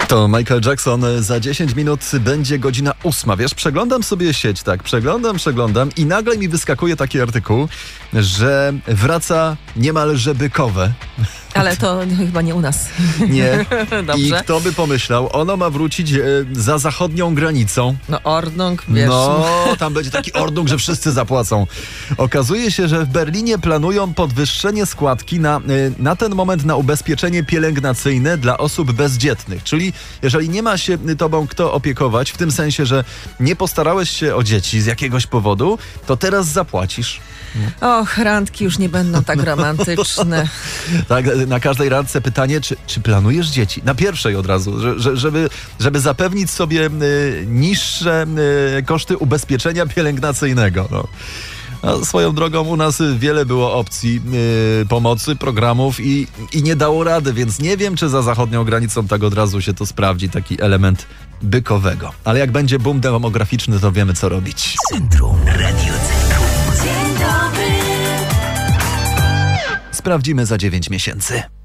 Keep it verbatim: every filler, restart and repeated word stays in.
To Michael Jackson. Za dziesięć minut będzie godzina ósma. Wiesz, przeglądam sobie sieć, tak, przeglądam, przeglądam i nagle mi wyskakuje taki artykuł, że wraca niemalże bykowe. Ale to chyba nie u nas. Nie. Dobrze. I kto by pomyślał, ono ma wrócić e, za zachodnią granicą. No Ordnung, wiesz. No, tam będzie taki ordnung, że wszyscy zapłacą. Okazuje się, że w Berlinie planują podwyższenie składki na, e, na ten moment na ubezpieczenie pielęgnacyjne dla osób bezdzietnych. Czyli jeżeli nie ma się tobą kto opiekować, w tym sensie, że nie postarałeś się o dzieci z jakiegoś powodu, to teraz zapłacisz. Och, randki już nie będą tak romantyczne. Tak, na każdej randce pytanie, czy, czy planujesz dzieci? Na pierwszej od razu, że, że, żeby, żeby zapewnić sobie y, niższe y, koszty ubezpieczenia pielęgnacyjnego. No. A swoją drogą u nas wiele było opcji y, pomocy, programów i, i nie dało rady, więc nie wiem, czy za zachodnią granicą tak od razu się to sprawdzi, taki element bykowego. Ale jak będzie boom demograficzny, to wiemy, co robić. Centrum Radio Centrum. Sprawdzimy za dziewięć miesięcy.